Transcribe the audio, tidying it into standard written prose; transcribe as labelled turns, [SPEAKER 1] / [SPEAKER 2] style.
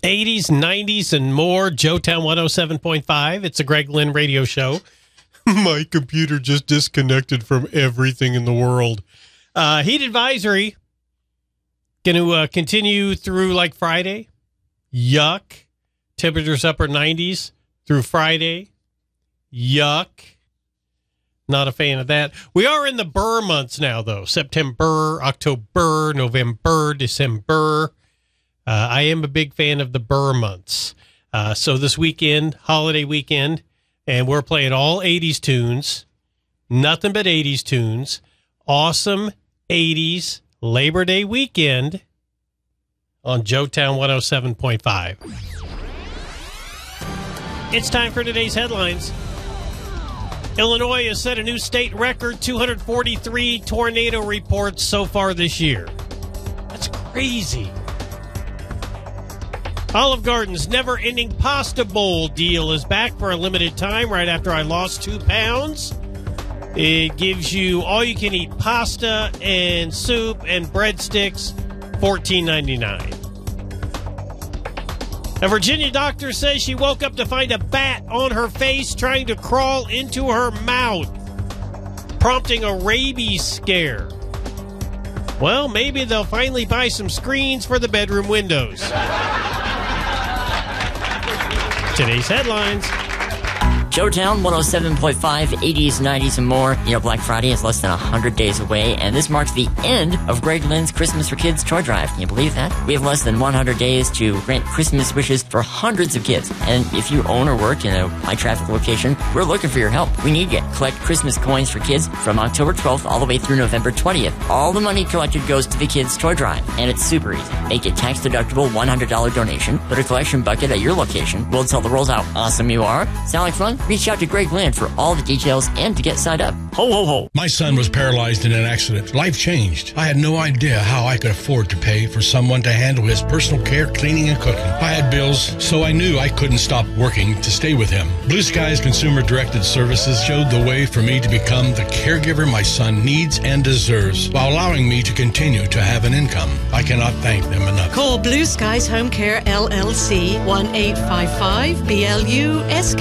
[SPEAKER 1] 80s, 90s, and more. Joetown 107.5. It's a Greg Lynn radio show. My computer just disconnected from everything in the world. Heat advisory going to continue through like Friday. Yuck. Temperatures upper 90s through Friday. Yuck. Not a fan of that. We are in the Burr months now, though. September, October, November, December. I am a big fan of the Burr months. So this weekend, holiday weekend, and we're playing all 80s tunes. Nothing but 80s tunes. Awesome 80s Labor Day weekend on Joetown 107.5. It's time for today's headlines. Illinois has set a new state record, 243 tornado reports so far this year. That's crazy. Olive Garden's never-ending pasta bowl deal is back for a limited time right after I lost 2 pounds. It gives you all-you-can-eat pasta and soup and breadsticks, $14.99. A Virginia doctor says she woke up to find a bat on her face trying to crawl into her mouth, prompting a rabies scare. Well, maybe they'll finally buy some screens for the bedroom windows. Today's headlines.
[SPEAKER 2] Joetown 107.5, 80s, 90s, and more. You know, Black Friday is less than 100 days away, and this marks the end of Greg Lynn's Christmas for Kids toy drive. Can you believe that? We have less than 100 days to grant Christmas wishes for hundreds of kids. And if you own or work in a high-traffic location, we're looking for your help. We need you. Collect Christmas coins for kids from October 12th all the way through November 20th. All the money collected goes to the kids' toy drive, and it's super easy. Make a tax-deductible $100 donation. Put a collection bucket at your location. We'll tell the rolls how awesome you are. Sound like fun? Reach out to Greg Lynn for all the details and to get signed up. Ho, ho, ho.
[SPEAKER 3] My son was paralyzed in an accident. Life changed. I had no idea how I could afford to pay for someone to handle his personal care, cleaning, and cooking. I had bills, so I knew I couldn't stop working to stay with him. Blue Skies Consumer-Directed Services showed the way for me to become the caregiver my son needs and deserves, while allowing me to continue to have an income. I cannot thank them enough.
[SPEAKER 4] Call Blue Skies Home Care LLC 1-855-BLU-SK